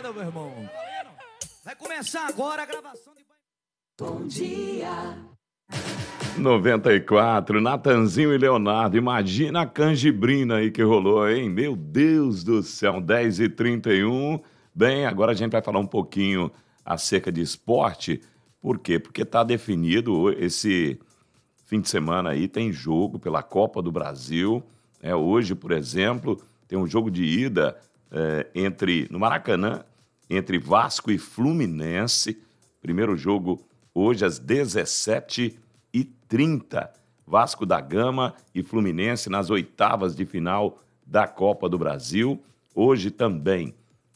Valendo, meu irmão. Vai começar agora a gravação de... Bom dia. 94, Natanzinho e Leonardo. Imagina a canjibrina aí que rolou, hein? Meu Deus do céu, 10h31. Bem, agora a gente vai falar um pouquinho acerca de esporte. Por quê? Porque está definido esse fim de semana aí, tem jogo pela Copa do Brasil. Hoje, por exemplo, tem um jogo de ida no Maracanã, entre Vasco e Fluminense. Primeiro jogo hoje às 17h30. Vasco da Gama e Fluminense nas oitavas de final da Copa do Brasil. Hoje também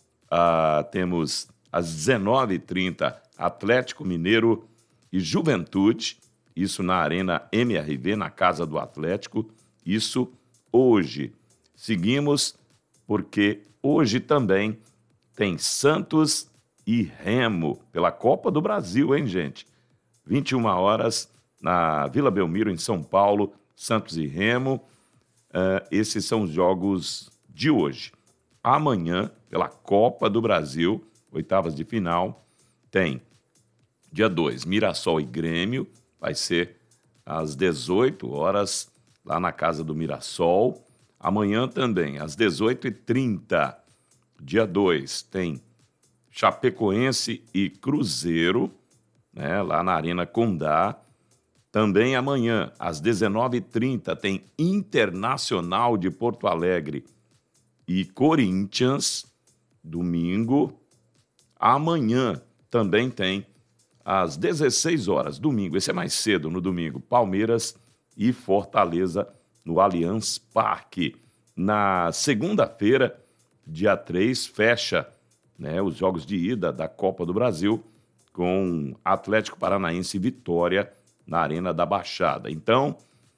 temos às 19h30 Atlético Mineiro e Juventude. Isso na Arena MRV, na Casa do Atlético. Isso hoje. Seguimos porque hoje também tem Santos e Remo pela Copa do Brasil, hein, gente? 21 horas na Vila Belmiro, em São Paulo, Santos e Remo. Esses são os jogos de hoje. Amanhã, pela Copa do Brasil, oitavas de final, tem dia 2, Mirassol e Grêmio. Vai ser às 18 horas, lá na Casa do Mirassol. Amanhã também, às 18h30, dia 2, tem Chapecoense e Cruzeiro, né, lá na Arena Condá. Também amanhã, às 19h30, tem Internacional de Porto Alegre e Corinthians. Domingo. Amanhã também tem, às 16 horas, domingo, esse é mais cedo, no domingo, Palmeiras e Fortaleza no Allianz Parque. Na segunda-feira, dia 3, fecha, né, os jogos de ida da Copa do Brasil com Atlético Paranaense e Vitória na Arena da Baixada. Então,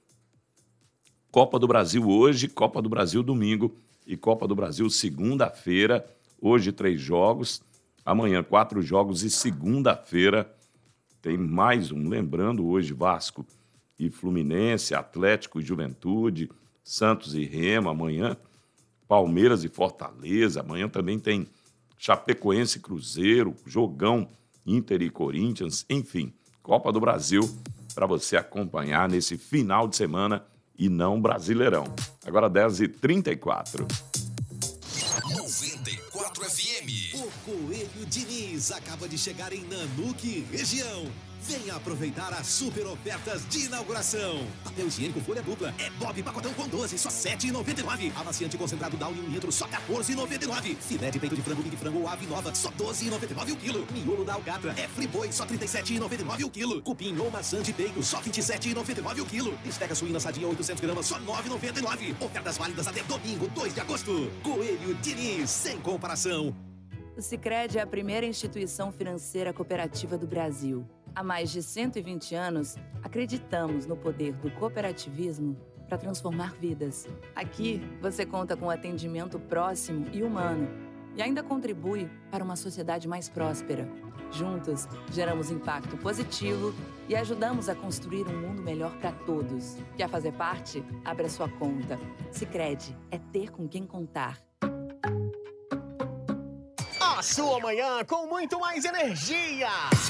Copa do Brasil hoje, Copa do Brasil domingo e Copa do Brasil segunda-feira. Hoje 3 jogos, amanhã 4 jogos e segunda-feira tem mais um. Lembrando, hoje Vasco e Fluminense, Atlético e Juventude, Santos e Remo. Amanhã Palmeiras e Fortaleza. Amanhã também tem Chapecoense e Cruzeiro, jogão Inter e Corinthians. Enfim, Copa do Brasil para você acompanhar nesse final de semana e não Brasileirão. Agora 10h34. 94 FM. O Coelho Diniz acaba de chegar em Nanuque, região. Venha aproveitar as super ofertas de inauguração. Papel higiênico folha dupla é Bob pacotão com 12, só R$ 7,99. Amaciante concentrado Downy 1 litro, só R$ 14,99. Filé de peito de frango, Big Frango ou ave nova, só R$ 12,99 o quilo. Miolo da Alcatra é Friboi, só R$ 37,99 o quilo. Cupim ou maçã de peito, só R$ 27,99 o quilo. Bisteca suína sadia 800 gramas, só R$ 9,99. Ofertas válidas até domingo, 2 de agosto. Coelho Diniz, sem comparação. O Sicredi é a primeira instituição financeira cooperativa do Brasil. Há mais de 120 anos, acreditamos no poder do cooperativismo para transformar vidas. Aqui, você conta com atendimento próximo e humano e ainda contribui para uma sociedade mais próspera. Juntos, geramos impacto positivo e ajudamos a construir um mundo melhor para todos. Quer fazer parte? Abra sua conta. Sicredi é ter com quem contar. A sua manhã com muito mais energia.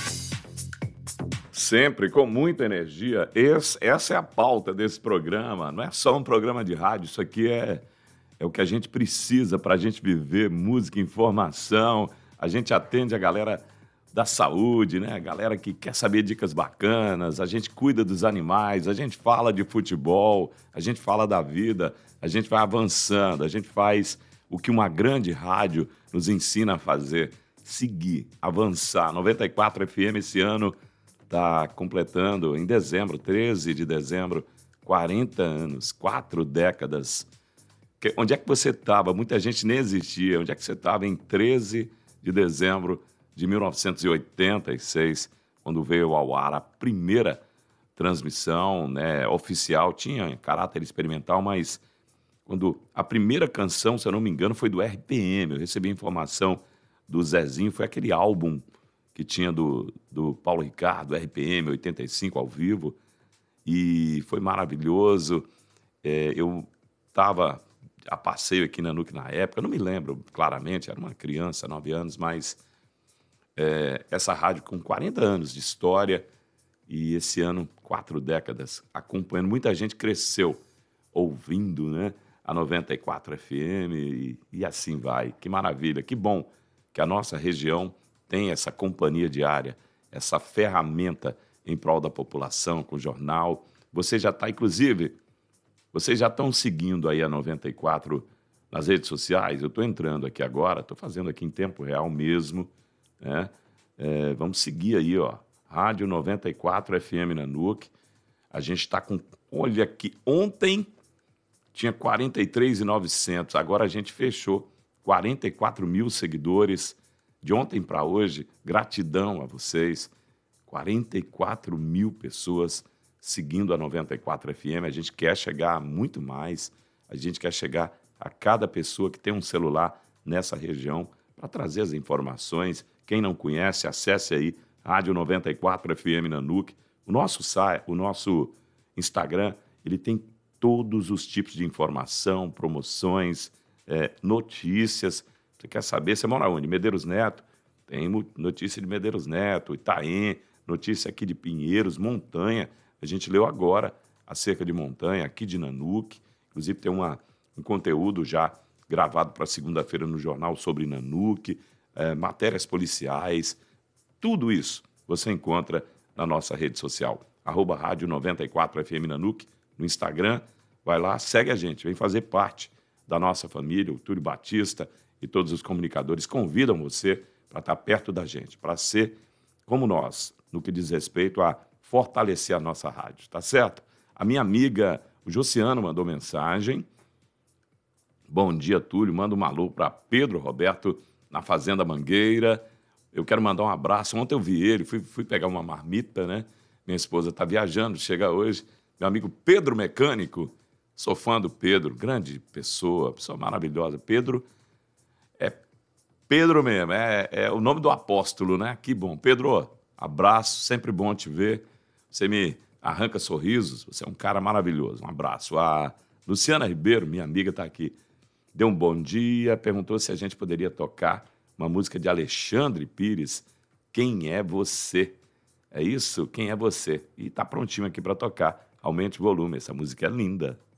Sempre com muita energia. Essa é a pauta desse programa. Não é só um programa de rádio, isso aqui é o que a gente precisa para a gente viver música, informação. A gente atende a galera da saúde, né? A galera que quer saber dicas bacanas. A gente cuida dos animais, a gente fala de futebol, a gente fala da vida, a gente vai avançando, a gente faz o que uma grande rádio nos ensina a fazer: seguir, avançar. 94 FM esse ano está completando, em dezembro, 13 de dezembro, 40 anos, 4 décadas. Onde é que você estava? Muita gente nem existia. Onde é que você estava em 13 de dezembro de 1986, quando veio ao ar a primeira transmissão, né, oficial? Tinha caráter experimental, mas quando a primeira canção, se eu não me engano, foi do RPM. Eu recebi informação do Zezinho, foi aquele álbum que tinha do Paulo Ricardo, RPM 85 ao vivo, e foi maravilhoso. Eu estava a passeio aqui na NUC na época, eu não me lembro claramente, era uma criança, 9 anos, mas essa rádio com 40 anos de história e esse ano, 4 décadas acompanhando, muita gente cresceu ouvindo, né, a 94 FM e assim vai. Que maravilha, que bom que a nossa região tem essa companhia diária, essa ferramenta em prol da população, com o jornal. Você já está, inclusive, vocês já estão seguindo aí a 94 nas redes sociais. Eu estou entrando aqui agora, estou fazendo aqui em tempo real mesmo, né? Vamos seguir aí, ó, Rádio 94 FM na NUC. A gente está com, olha aqui, ontem tinha 43.900, agora a gente fechou 44 mil seguidores. De ontem para hoje, gratidão a vocês, 44 mil pessoas seguindo a 94 FM. A gente quer chegar a muito mais, a gente quer chegar a cada pessoa que tem um celular nessa região para trazer as informações. Quem não conhece, acesse aí Rádio 94 FM na NUC. O nosso site, o nosso Instagram, ele tem todos os tipos de informação, promoções, notícias. Você quer saber, você mora onde? Medeiros Neto, tem notícia de Medeiros Neto, Itaém, notícia aqui de Pinheiros, Montanha. A gente leu agora acerca de Montanha, aqui de Nanuque. Inclusive tem um conteúdo já gravado para segunda-feira no jornal sobre Nanuque, matérias policiais. Tudo isso você encontra na nossa rede social, @Rádio 94 FM Nanuque, no Instagram. Vai lá, segue a gente, vem fazer parte da nossa família. O Túlio Batista e todos os comunicadores convidam você para estar perto da gente, para ser como nós, no que diz respeito a fortalecer a nossa rádio, tá certo? A minha amiga, o Josiano, mandou mensagem. Bom dia, Túlio. Manda um alô para Pedro Roberto, na Fazenda Mangueira. Eu quero mandar um abraço. Ontem eu vi ele, fui pegar uma marmita, né? Minha esposa está viajando, chega hoje. Meu amigo Pedro Mecânico, sou fã do Pedro, grande pessoa maravilhosa. Pedro é Pedro mesmo, é o nome do apóstolo, né? Que bom. Pedro, abraço, sempre bom te ver. Você me arranca sorrisos, você é um cara maravilhoso. Um abraço. A Luciana Ribeiro, minha amiga, está aqui. Deu um bom dia, perguntou se a gente poderia tocar uma música de Alexandre Pires, Quem é Você? É isso? Quem é Você? E está prontinho aqui para tocar. Aumente o volume, essa música é linda.